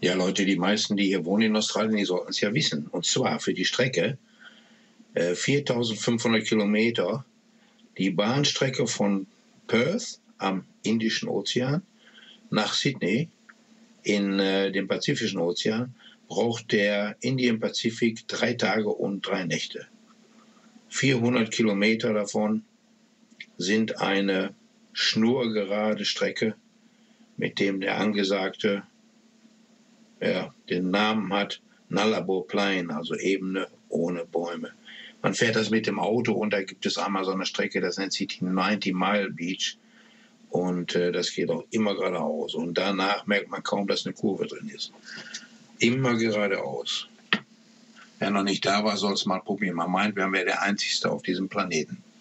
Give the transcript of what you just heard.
Ja, Leute, die meisten, die hier wohnen in Australien, die sollten es ja wissen. Und zwar für die Strecke 4.500 Kilometer, die Bahnstrecke von Perth am Indischen Ozean nach Sydney in den Pazifischen Ozean, braucht der Indian Pacific 3 Tage und 3 Nächte. 400 Kilometer davon sind eine schnurgerade Strecke, mit dem der Angesagte den Namen hat Nullarbor Plain, also Ebene ohne Bäume. Man fährt das mit dem Auto und da gibt es einmal so eine Strecke, das nennt sich die 90 Mile Beach und das geht auch immer geradeaus und danach merkt man kaum, dass eine Kurve drin ist. Immer geradeaus. Wer noch nicht da war, soll es mal probieren. Man meint, wir wären der Einzige auf diesem Planeten.